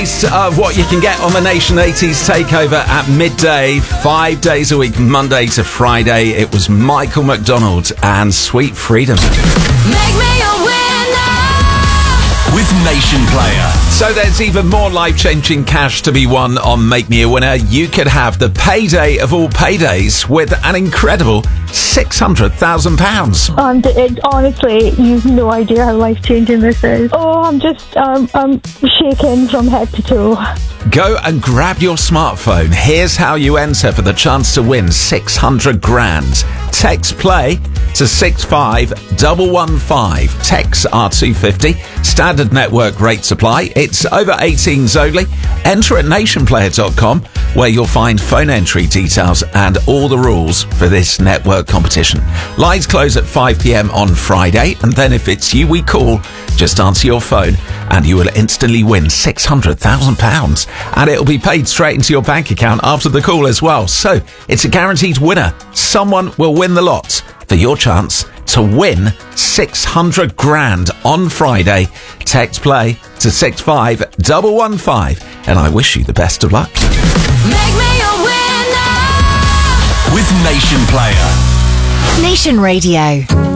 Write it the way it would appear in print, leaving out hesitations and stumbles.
Of what you can get on the Nation 80s Takeover at midday, 5 days a week, Monday to Friday. It was Michael McDonald and Sweet Freedom. Make me a winner with Nation Player. So there's even more life-changing cash to be won on Make Me a Winner. You could have the payday of all paydays with an incredible £600,000. Honestly, you've no idea how life-changing this is. Oh, I'm shaking from head to toe. Go and grab your smartphone. Here's how you enter for the chance to win 600 grand. Text play to 65115. Texts are £2.50. Standard network rate supply. It's over 18s only. Enter at nationplayer.com, where you'll find phone entry details and all the rules for this network competition. Lines close at 5 p.m. on Friday, and then if it's you we call, just answer your phone and you will instantly win £600,000, and it'll be paid straight into your bank account after the call as well. So it's a guaranteed winner. Someone will win the lot for your chance to win 600 grand on Friday. Text play to 65115, and I wish you the best of luck. Make me a winner with Nation Player. Nation Radio.